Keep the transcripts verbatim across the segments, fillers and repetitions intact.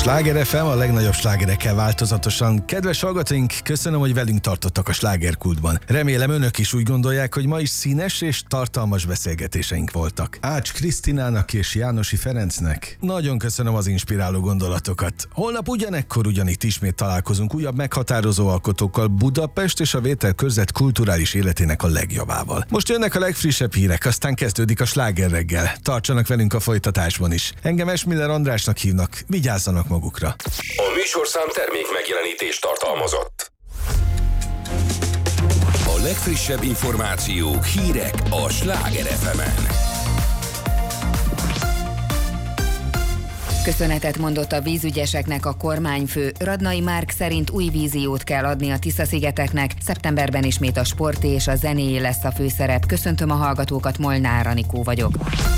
Sláger ef em, a legnagyobb slágerekkel változatosan. Kedves hallgatóink, köszönöm, hogy velünk tartottak a slágerkultban. Remélem önök is úgy gondolják, hogy ma is színes és tartalmas beszélgetéseink voltak. Ács Krisztinának és Jánosi Ferencnek nagyon köszönöm az inspiráló gondolatokat. Holnap ugyanekkor ugyanitt ismét találkozunk újabb meghatározó alkotókkal, Budapest és a Vételkörzet kulturális életének a legjobbával. Most jönnek a legfrissebb hírek, aztán kezdődik a Sláger reggel. Tartsanak velünk a folytatásban is. Engem Esmiller Andrásnak hívnak, vigyázzanak magukra. A műsorszám termék megjelenítést tartalmazott. A legfrissebb információk, hírek a Sláger ef emen. Köszönetet mondott a vízügyeseknek a kormányfő. Radnai Márk szerint új víziót kell adni a Tisza-szigeteknek. Szeptemberben ismét a sporté és a zenéjé lesz a főszerep. Köszöntöm a hallgatókat, Molnár Anikó vagyok.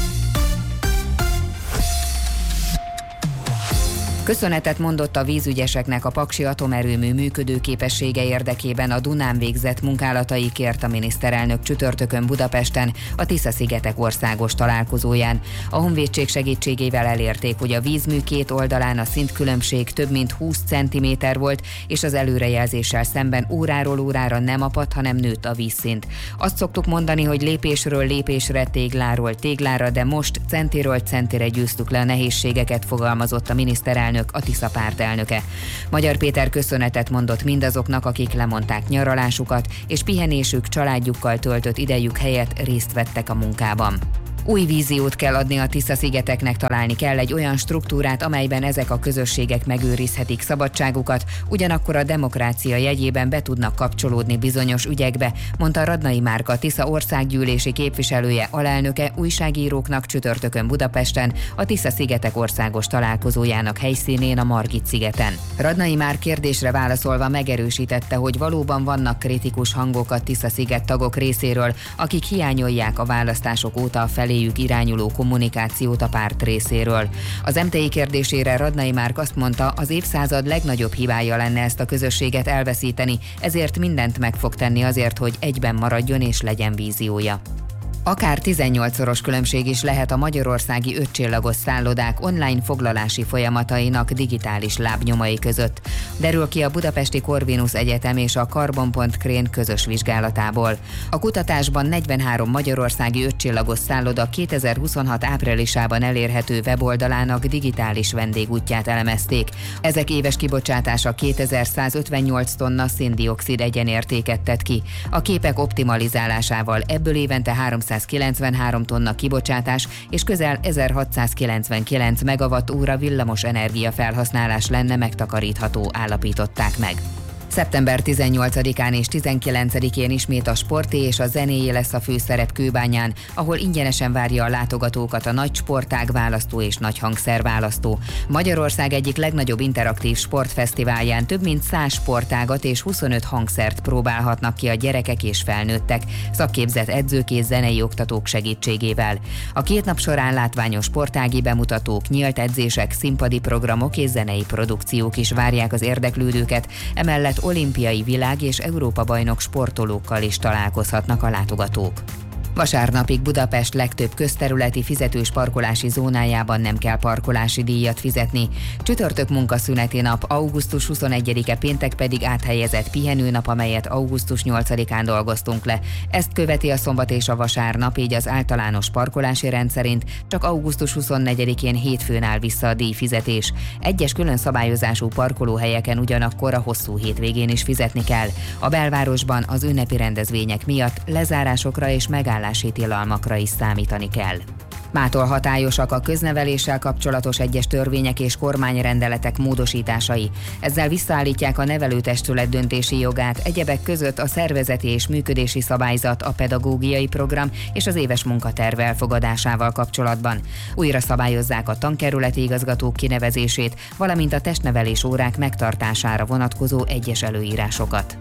Köszönetet mondott a vízügyeseknek a Paksi atomerőmű működőképessége érdekében a Dunán végzett munkálataikért a miniszterelnök csütörtökön Budapesten a Tisza-szigetek országos találkozóján. A honvédség segítségével elérték, hogy a vízmű két oldalán a szintkülönbség több mint húsz centiméter volt, és az előrejelzéssel szemben óráról órára nem apadt, hanem nőtt a vízszint. Azt szoktuk mondani, hogy lépésről lépésre, tégláról téglára, de most centiről centire győztük le a nehézségeket, fogalmazott a miniszterelnök, a Tisza párt elnöke. Magyar Péter köszönetet mondott mindazoknak, akik lemondták nyaralásukat, és pihenésük, családjukkal töltött idejük helyett részt vettek a munkában. Új víziót kell adni a Tisza-szigeteknek, találni kell egy olyan struktúrát, amelyben ezek a közösségek megőrizhetik szabadságukat, ugyanakkor a demokrácia jegyében be tudnak kapcsolódni bizonyos ügyekbe, mondta Radnai Márk, a Tisza országgyűlési képviselője, alelnöke újságíróknak csütörtökön Budapesten, a Tisza-szigetek országos találkozójának helyszínén, a Margit-szigeten. Radnai Márk kérdésre válaszolva megerősítette, hogy valóban vannak kritikus hangok a Tisza-sziget tagok részéről, akik hiányolják a választások óta a felé irányuló kommunikációt a párt részéről. Az em té i kérdésére Radnai Márk azt mondta, az évszázad legnagyobb hibája lenne ezt a közösséget elveszíteni, ezért mindent meg fog tenni azért, hogy egyben maradjon és legyen víziója. Akár tizennyolcszoros különbség is lehet a magyarországi ötcsillagos szállodák online foglalási folyamatainak digitális lábnyomai között. Derül ki a Budapesti Corvinus Egyetem és a Carbon pont Crane közös vizsgálatából. A kutatásban negyvenhárom magyarországi ötcsillagos szálloda kétezer-huszonhat áprilisában elérhető weboldalának digitális vendégútját elemezték. Ezek éves kibocsátása kétezer-százötvennyolc tonna szén-dioxid egyenértéket tett ki. A képek optimalizálásával ebből évente háromszázkilencvenhárom tonna kibocsátás és közel ezerhatszázkilencvenkilenc megawatt-óra villamos energia felhasználás lenne megtakarítható, állapították meg. Szeptember tizennyolcadikán és tizenkilencedikén ismét a sporté és a zenéjé lesz a főszerep Kőbányán, ahol ingyenesen várja a látogatókat a nagy sportág választó és nagy hangszer választó. Magyarország egyik legnagyobb interaktív sportfesztiválján több mint száz sportágat és huszonöt hangszert próbálhatnak ki a gyerekek és felnőttek, szakképzett edzők és zenei oktatók segítségével. A két nap során látványos sportági bemutatók, nyílt edzések, színpadi programok és zenei produkciók is várják az érdeklődőket, emellett olimpiai világ- és Európa-bajnok sportolókkal is találkozhatnak a látogatók. Vasárnapig Budapest legtöbb közterületi fizetős parkolási zónájában nem kell parkolási díjat fizetni. Csütörtök munkaszüneti nap, augusztus huszonegyedike péntek pedig áthelyezett pihenőnap, amelyet augusztus nyolcadikán dolgoztunk le. Ezt követi a szombat és a vasárnap, így az általános parkolási rend szerint csak augusztus huszonnegyedikén hétfőn áll vissza a díjfizetés. Egyes külön szabályozású parkolóhelyeken ugyanakkor a hosszú hétvégén is fizetni kell. A belvárosban az ünnepi rendezvények miatt lezárásokra és megállási tilalmakra is számítani kell. Mától hatályosak a közneveléssel kapcsolatos egyes törvények és kormányrendeletek módosításai. Ezzel visszaállítják a nevelőtestület döntési jogát, egyebek között a szervezeti és működési szabályzat, a pedagógiai program és az éves munkaterv elfogadásával kapcsolatban. Újra szabályozzák a tankerületi igazgatók kinevezését, valamint a testnevelés órák megtartására vonatkozó egyes előírásokat.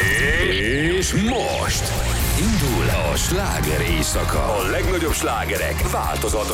És most indul a sláger éjszaka. A legnagyobb slágerek változatos